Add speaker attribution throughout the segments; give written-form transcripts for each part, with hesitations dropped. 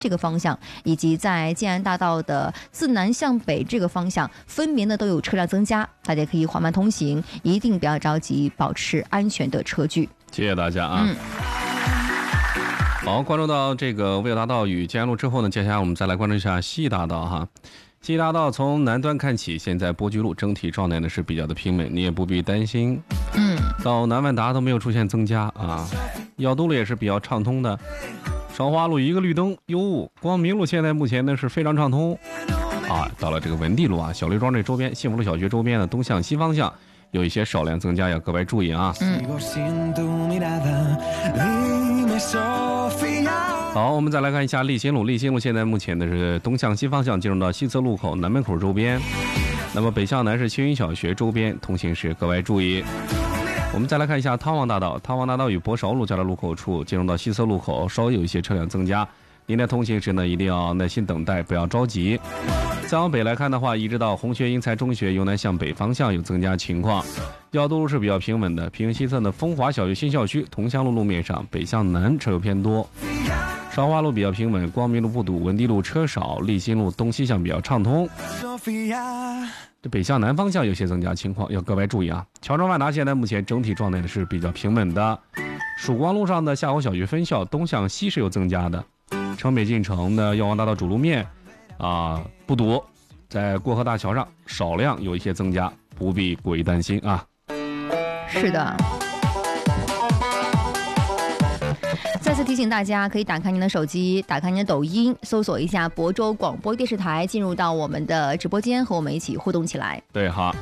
Speaker 1: 这个方向，以及在建安大道的自南向北这个方向，分别呢都有车辆增加，大家可以缓慢通行，一定不要着急，保持安全的车距。
Speaker 2: 谢谢大家啊。好，关注到这个魏大道与建安路之后呢，接下来我们再来关注一下西大道哈。西大道从南端看起，现在波菊路整体状态呢是比较的平稳，你也不必担心。到南万达都没有出现增加啊。药都路也是比较畅通的，韶华路一个绿灯哟，光明路现在目前呢是非常畅通啊。到了这个文地路啊，小绿庄这周边，幸福路小学周边的东向西方向有一些少量增加，要格外注意啊。好，我们再来看一下立新路。立新路现在目前的是东向西方向进入到西侧路口南门口周边，那么北向南是青云小学周边，通行时格外注意。我们再来看一下汤王大道。汤王大道与博韶路交叉路口处进入到西侧路口，稍微有一些车辆增加，您在通行时呢一定要耐心等待，不要着急。再往北来看的话，一直到红学英才中学由南向北方向有增加情况。药都路是比较平稳的，平行西侧的风华小学新校区同乡路路面上北向南车流偏多。韶华路比较平稳，光明路不堵，文地路车少，立新路东西向比较畅通。这北向南方向有些增加情况，要格外注意啊。乔庄万达现在目前整体状态是比较平稳的。曙光路上的夏侯小学分校东向西是有增加的。城北进城的药王大道主路面不堵，在过河大桥上少量有一些增加，不必过于担心啊。
Speaker 1: 是的。再次提醒大家，可以打开您的手机，打开您的抖音，搜索一下亳州广播电视台，进入到我们的直播间，和我们一起互动起来。
Speaker 2: 对哈。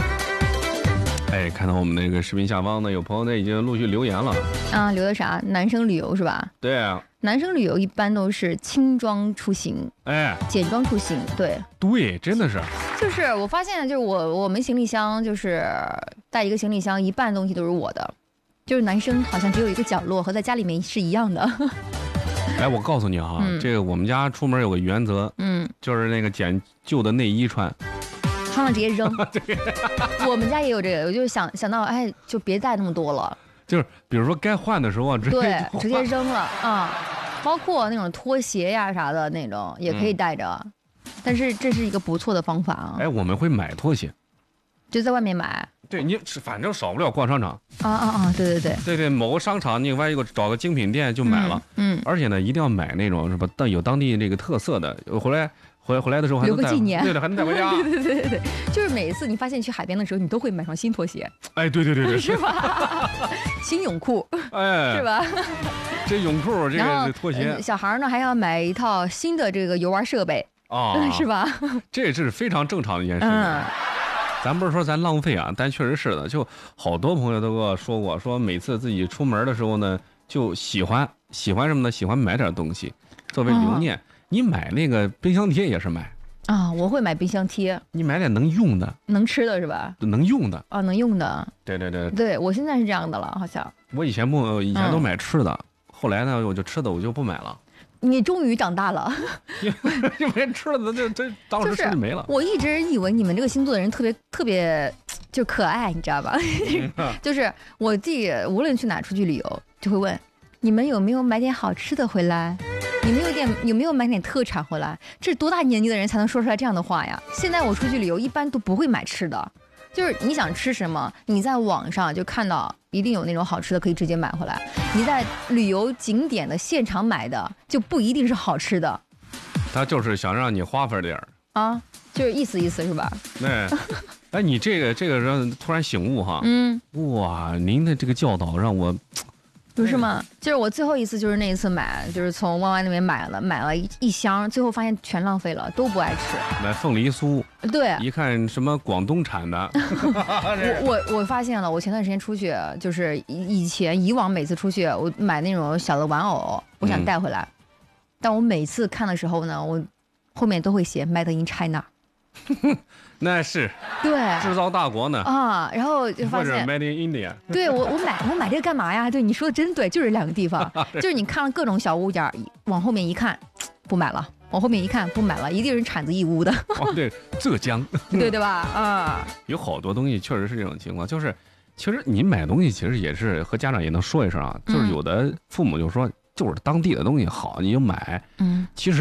Speaker 2: 看到我们那个视频下方呢，有朋友呢已经陆续留言了
Speaker 1: 啊，留的啥？男生旅游是吧？
Speaker 2: 对啊，
Speaker 1: 男生旅游一般都是轻装出行，简装出行。对，
Speaker 2: 真的是。
Speaker 1: 就是我发现，就是我们行李箱就是带一个行李箱，一半东西都是我的。就是男生好像只有一个角落，和在家里面是一样的。
Speaker 2: 我告诉你啊，这个我们家出门有个原则，就是那个捡旧的内衣穿
Speaker 1: 了直接扔。我们家也有这个，我就想到，就别带那么多了。
Speaker 2: 就是比如说该换的时候直
Speaker 1: 接扔了啊，包括那种拖鞋呀啥的那种也可以带着，但是这是一个不错的方法啊。
Speaker 2: 我们会买拖鞋，
Speaker 1: 就在外面买。
Speaker 2: 对，你反正少不了逛商场
Speaker 1: 对，
Speaker 2: 某个商场你万一找个精品店就买了，而且呢一定要买那种什么有当地那个特色的，回来的时候还能
Speaker 1: 留个纪念，
Speaker 2: 对的，还能带回家。
Speaker 1: 对，就是每一次你发现去海边的时候，你都会买双新拖鞋。
Speaker 2: 对，
Speaker 1: 是吧？新泳裤，是吧？
Speaker 2: 这泳裤，这个拖鞋，
Speaker 1: 小孩呢还要买一套新的这个游玩设备是吧？
Speaker 2: 这是非常正常的一件事情。咱不是说咱浪费啊，但确实是的。就好多朋友都跟我说过，说每次自己出门的时候呢，就喜欢什么呢？喜欢买点东西作为留念。你买那个冰箱贴也是买
Speaker 1: 啊，我会买冰箱贴。
Speaker 2: 你买点能用的、
Speaker 1: 能吃的是吧？
Speaker 2: 能用的
Speaker 1: 啊，能用的。
Speaker 2: 对，
Speaker 1: 我现在是这样的了，好像。
Speaker 2: 我以前都买吃的，后来呢，我就吃的我就不买了。
Speaker 1: 你终于长大了，
Speaker 2: 因为吃了这当时吃就没了。
Speaker 1: 我一直以为你们这个星座的人特别就可爱，你知道吧？就是我自己无论去哪出去旅游，就会问你们有没有买点好吃的回来，你们有没有买点特产回来？这是多大年纪的人才能说出来这样的话呀？现在我出去旅游一般都不会买吃的。就是你想吃什么，你在网上就看到一定有那种好吃的可以直接买回来，你在旅游景点的现场买的就不一定是好吃的。
Speaker 2: 他就是想让你花费点
Speaker 1: 啊，就是意思是吧？
Speaker 2: 你这个人突然醒悟哈，哇，您的这个教导让我。
Speaker 1: 不是吗？就是我最后一次就是那一次买，就是从湾湾那边买了一箱，最后发现全浪费了，都不爱吃。
Speaker 2: 买凤梨酥，
Speaker 1: 对，
Speaker 2: 一看什么广东产的。
Speaker 1: 我发现了，我前段时间出去，就是以往每次出去，我买那种小的玩偶，我想带回来，但我每次看的时候呢，我后面都会写 Made in China。
Speaker 2: 那是
Speaker 1: 对
Speaker 2: 制造大国呢
Speaker 1: 啊，然后就发现
Speaker 2: Made in India。
Speaker 1: 对我买这个干嘛呀？对你说的真对，就是两个地方，就是你看了各种小物件，往后面一看，不买了；往后面一看，不买了，一定是产自义乌的。
Speaker 2: 对，浙江，
Speaker 1: 对吧？啊，
Speaker 2: 有好多东西确实是这种情况，就是其实你买东西其实也是和家长也能说一声啊，就是有的父母就说就是当地的东西好，你就买。
Speaker 1: 嗯，
Speaker 2: 其实